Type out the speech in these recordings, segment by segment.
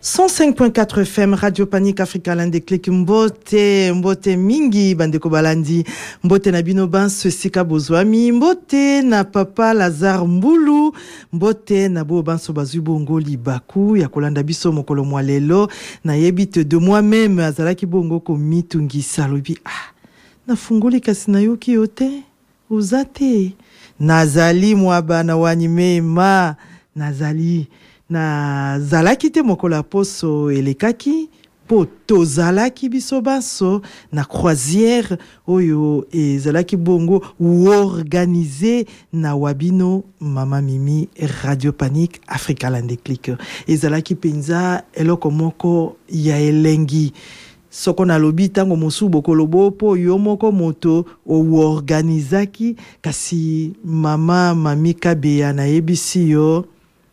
105.4 FM Radio Panique Africa Landeklik mbote mingi bandeko balandi mbote na bino ban sika bozwami mbote na papa Lazare Mbulu mbote na bo ban so bazwi bongo libaku ya kolanda biso mokolo mwa lelo na yebite de moi-même azalaki bongo ko mitungisa lobi na fungoli kasi na yoki yote uzate nazali mwa bana wanyime ma nazali na zalaki te mokola poso elekaki po tozalaki biso baso na croisière oyo ezalaki bongo organisé na wabino Mama Mimi Radio Panique Africa Landeklik ezalaki penza eloko moko ya elengi soko na lobi tango mosu bokolo bopo yo moko moto o organizaki kasi Mami Kabeya na ebisi yo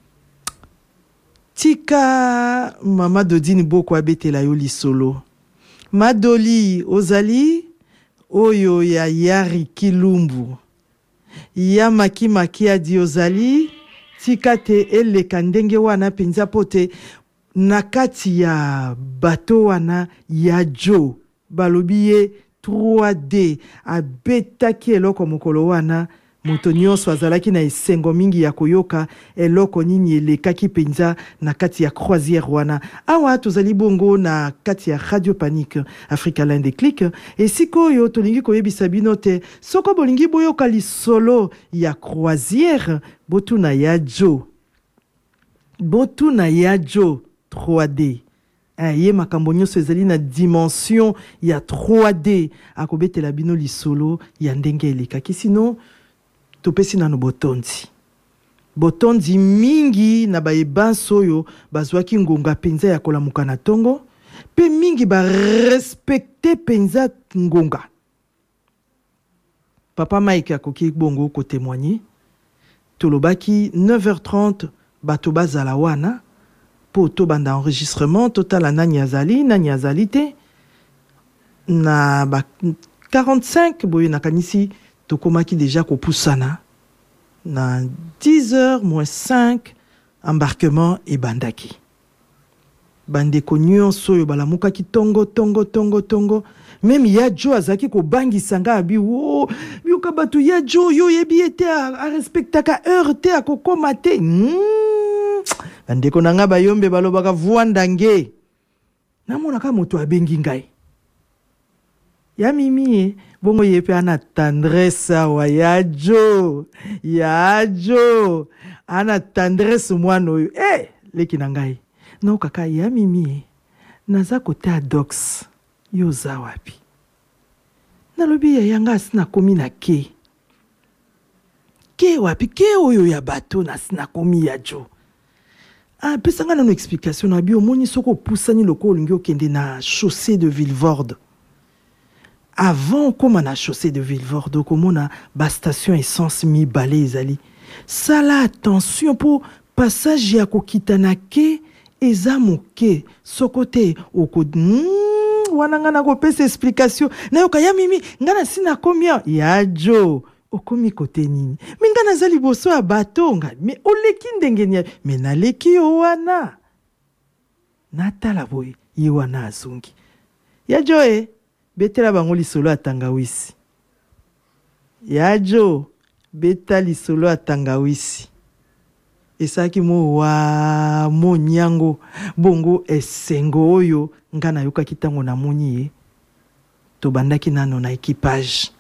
tika Mama Dodini boko abetela yo lisolo Madoli ozali oyo ya Yari Kilumbu ya maki adi ozali tika te eleka ndenge wana penza pote nakati ya bato wana ya Jo balobi ye 3D abetaki eloko mokolo wana moto nyonso azalaki na esengo mingi ya koyoka eloko nini elekaki penza na kati ya croisière wana awa tozali bongo na kati ya Radio Panique Africa Landeklik esikoyo tolingi koyebisa bino te soko bolingi boyoka lisolo ya croisière botuna ya Jo 3D ye makambo nyonso ezali na dimension ya 3D akobetela bino lisolo ya ndenge elekaki sino topesi nano botondi mingi na bayebanso oyo bazwaki ngonga penza ya kolamuka na tongo pe mingi respecte penza ngonga papa Mike akoki bongo ko témoigner tolobaki 9h30 bato bazala wana po to banda enregistrement total nani azali te na ba 45 boye nakanisi tokomaki déjà ko pusana na 10h moins 5 embarquement et bandaki bandeko nyonso yo balamukaki tongo même ya Jo azaki ko bangisa nga abi wo bioka batu ya Jo yo yebi ete a respectaka heure te akokoma te bandeko nanga bayombe balobaka vuandange namonaka moto abengi ngai ya mimi bongo yepe ana tendresse wa ya Jo ana tendresse mwana oyo leki na ngai no kaka ya mimi naza kote adox yo za wapi nalobi ya yanga sina komi na ke wapi ke oyo ya bato na sina komi ya Jo pesanga na no explication na bi omoni soko pusani loko olingi okende na chaussée de Villevorde avant comme na chaussée de Villevorde komona ba station essence mi balé ezali sala attention pour passage ya kokita na ke eza moke sokote oko wana ngana ko pesa explication na yoka ya mimi ngana sina combien ya Jo okomi kote nini minga nazali boso ya batonga me oleki ndenge nia me naleki yo wana natala boy yo wana azungi ya Jo betela bango lisolo atangawisi ya Jo beta lisolo atangawisi esaki mo nyango bongo esengo oyo ngana yoka kitango na moni to bandaki nano na équipage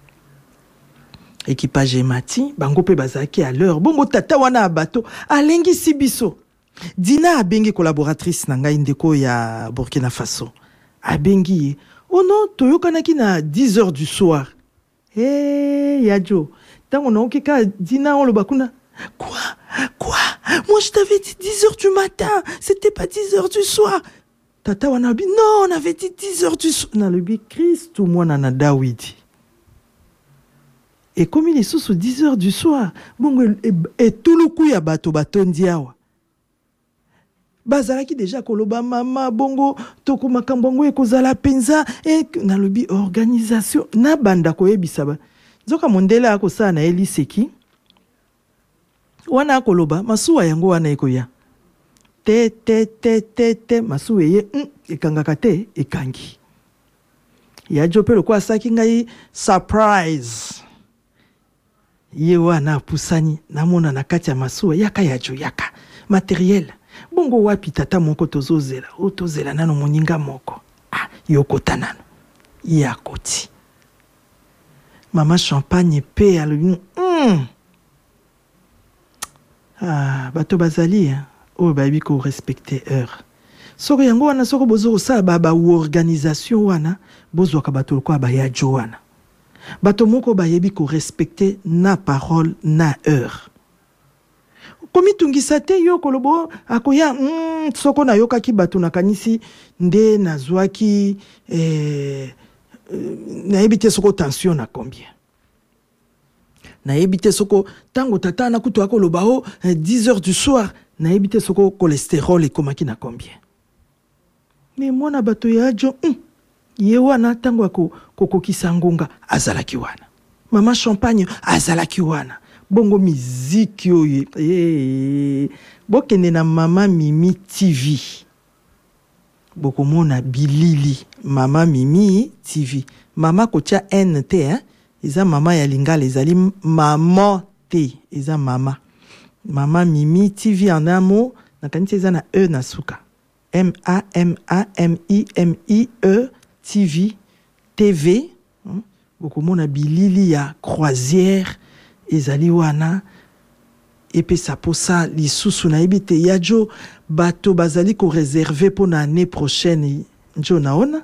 mati bango pe bazaki à l'heure bongo tata wana bato alengi sibiso Dina abengi collaboratrice na ngai ndeko ya Burkina Faso abengi non toyokanaki na 10h du soir ya Jo tango na okeka Dina on le bakuna quoi moi je t'avais dit 10h du matin c'était pas 10h du soir tata wana bi non on avait dit 10h du soir na le bi Christ tout mwana na Dawidi et comme il est sous 10h du soir bongo et tout le coup ya bato batondi awa bazalaki déjà koloba mama bongo toko makambo ekozala penza et na lobi organisation na banda koyebisa ba zoka mondela akosala na eliseki wana koloba masuwa yango wana ekoya te masuwa ye ekangaka te ekangi ya jo pe lokwa asaki ngai surprise ye wana apusani namona na kati ya masuwa yaka ya jo yaka matériel bongo wapi tata moko tozozela nano moninga moko yokota nano yakoti mama champagne pe alobi bato bazali oyo bayebi ko respecte heure soko yango wana soko bozo kosala ba organisation wana bozwaka bato lokola bayajo wana bato moko bayebi ko respecte na parole na heure komitungisa te yo kolobo akoya soko na yokaki bato nakanisi nde nazwaki nayebi te soko tension na combien nayebi te soko tango tata na kutu akoloba 10h du soir nayebi te soko cholestérol ekomaki na combien mais mwana bato ya jo ye wana tango kokokisa ngonga azalaki wana mama champagne azalaki wana bongo miziki oyo bokende na mama mimi tv bokomona bilili mama mimi tv mama kotia nt eza mama ya lingala ezali mama te eza mama mimi tv en un mot nakanisi eza na e na suka MAMAMIMIE TV TV bokomona bilili ya croisière ezali wana epesa posa lisusu na ebite yajo bato bazali ko réserver pour l'année prochaine njo naona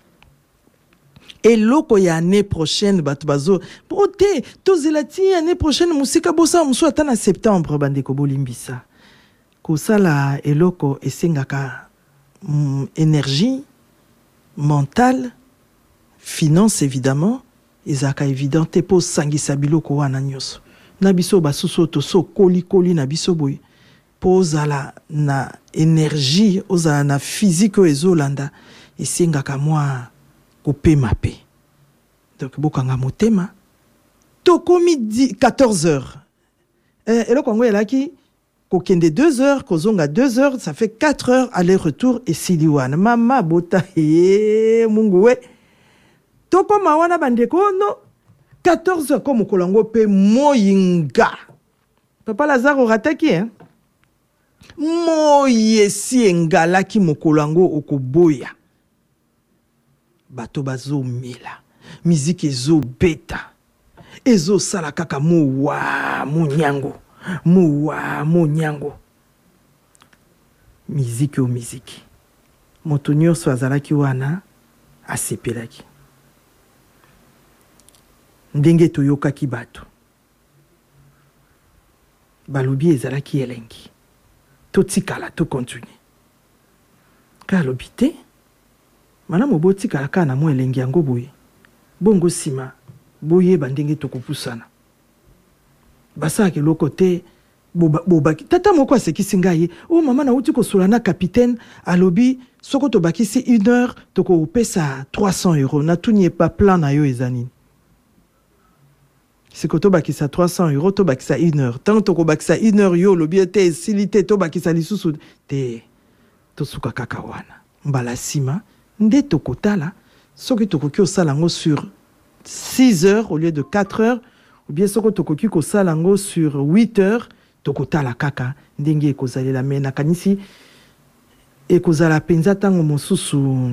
eloko ya année prochaine bato bazo pote tozelati année prochaine musika bosa musu ata na septembre bandeko bolimbisa kosala eloko esengaka énergie mentale finance évidemment ezaka évidente pour sangisa biloko wana nyoso na biso basusu toso koli na biso boy pozala na énergie ozala na physique ezolanda esengaka mwa kopema pe donc bokanga motema tokomi 14h eloko ngo elaki kokende 2h kozonga 2h ça fait 4h aller-retour et siliwana mama bota mungu we tokoma wana bandeko no 14h comme kolango pe moyinga papa Lazare orataki moyesi engalaki mokolango okoboya bato bazo mila miziki ezo beta ezo sala kaka munyango miziki moto nyonso azalaki wana asepelaki ndenge toyokaki bato balobi ezalaki elengi totikala to continue ka lobi te malamu botikala kana mo elengi yango boye bongo sima boyeba ndenge tokopusana basaki loko te bobaki tata moko asekisi ngai mama na uti kosola na capitaine alobi soko tobakisi 1 heure tokopesa 300 euros na tunye pas plan na yo ezanini siko tobakisa 300 euros tobakisa 1 heure tant tokobakisa 1 heure yo lobi te silite tobakisa lisusu te tosuka kaka wana mbala sima nde tokotala soki tokoki osala ngo sur 6 heures au lieu de 4 heures ou bien soko tokoki kosala ngo sur 8 heures tokotala kaka ndenge ekozalela me nakanisi ekozala penza tango mosusu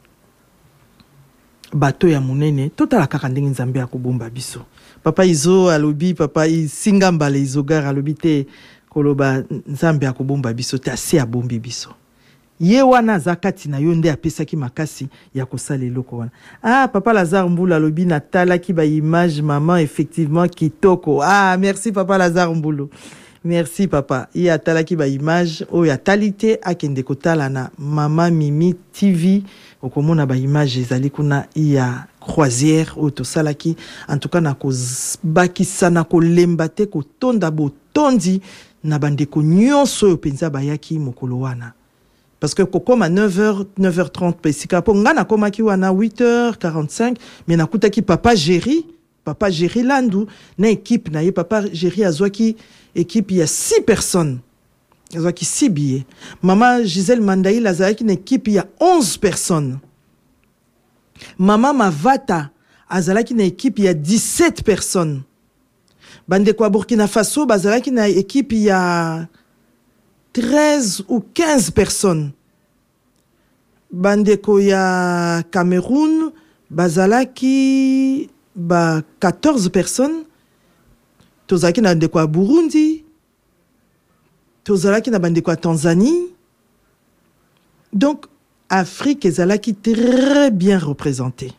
bato ya munene totala kaka ndenge nzambe akobomba biso papa izo alobi papa isinga mbale izogar alobi te koloba nzambe akobomba biso te ase abombi biso ye wana zakati na yo nde apesaki makasi ya kosala eloko wana papa Lazare Mbulu alobi natalaki ba image maman effectivement kitoko merci papa Lazare Mbulu merci papa ya talaki ba image oyo atalite akende kotala na mama mimi tv okomona ba image ezali kuna ya croisière oyo tosalaki en tout cas na kozbakisa na kolemba te kotonda botondi na bandeko nyonso oyo penza bayaki mokolo wana parce que kokoma 9h 9h30 pesika po ngana komaki wana 8h45 mais nakutaki papa Jerry Landu na équipe na ye papa Jerry azwaki équipe il y a 6 personnes azalaki 6 billets. Maman Gisèle Mandaïl azalaki une équipe, il y a 11 personnes. Maman Mavata azalaki une équipe, il y a 17 personnes. Bandeko à Burkina Faso bazalaki une équipe, il y a 13 ou 15 personnes. Bandeko ya Cameroun bazalaki 14 personnes. Tozalaki na bandeko à Burundi. Tozalaki na bandeko à Tanzanie. Donc Afrique ezalaki très bien représentée.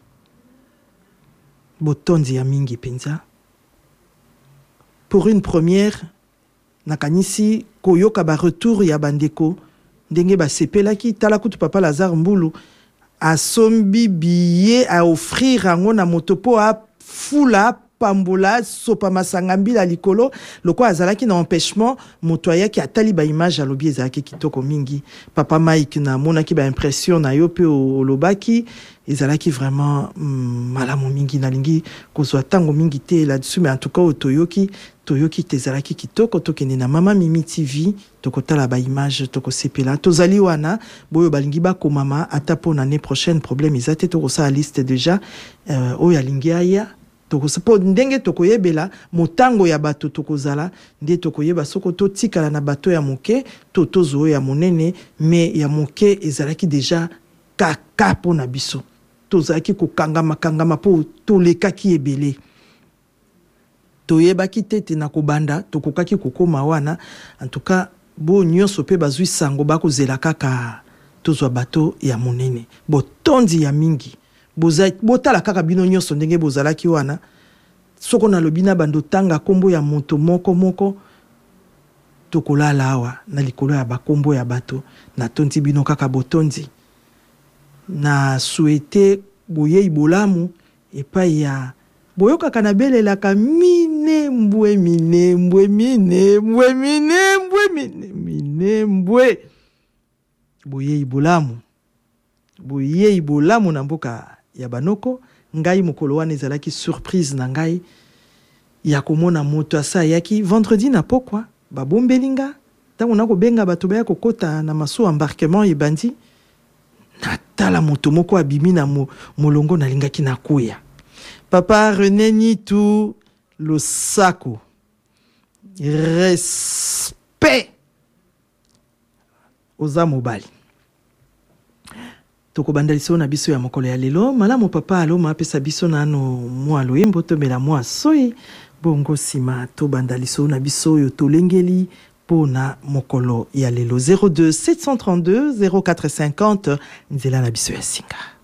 Botondi ya mingi penza. Pour une première, nakanisi koyoka ba retour ya bandeko ndenge ba sepelaki talakutu papa Lazare Mbulu asombi billet à offrir ango na motopo a fula pambola sopa masangambi la likolo loko azalaki na empêchement motoya ki atali ba image à lobi ezalaki kitoko mingi papa Mike na monaki ba impression na yo pe o lobaki ezalaki vraiment malamu mingi na lingi kozwa tango mingi te là-dessus mais en tout cas au Toyoki tezalaki kitoko tokende na Mama Mimi TV tokotala ba image tokosepela tozali wana boyo balingi bakomama ata po na année prochaine problème ezate tokosa liste déjà oyo alingi aya tokosepo ndenge tokoyebela motango ya bato tokozala nde tokoyeba soko totikala na bato ya moke tozo ya monene mais ya moke ezalaki déjà kaka po na biso tozalaki kokangama po tolekaki ebele toyebaki tete na kobanda tokokaki kokoma wana en tout cas bo nyonso pe bazwi sango bakozela kaka tozwa bato ya monene botondi ya mingi botala kaka bino nyonso ndenge bozalaki wana soko na lobina bando tanga kombo ya moto moko tokolala awa na likolo ya bakombo ya bato na tondi bino kaka botondi na souhaiter boye ibolamu epai ya boyoka kana belelaka minembwe boye ibolamu na mboka ya banoko ngai mokolo wana ezalaki surprise na ngai ya komona moto asa yaki vendredi na pokwa babombelinga tango na kobenga bato baya kokota na maso embarquement ebandi natala moto moko abimi na molongo nalingaki na kuya papa René Nitu Losako respect oza mobali toko bandaliso na biso ya mokolo ya lelo malamu papa aloma apesa biso nano mwa loyembo tomela mwa soi bongo sima to bandaliso na biso yo tolengeli pona mokolo ya lelo 02 732 0450 nzela na biso ya singa